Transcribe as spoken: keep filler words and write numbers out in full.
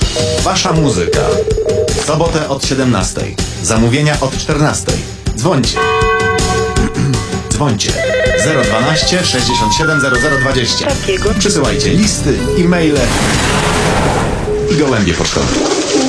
Wasza muzyka. W sobotę od siedemnastej. Zamówienia od czternastej. Dzwońcie. Dzwońcie. zero dwanaście sześćdziesiąt siedem zero zero dwadzieścia. Takiego. Przysyłajcie listy, e-maile i gołębie pocztowe.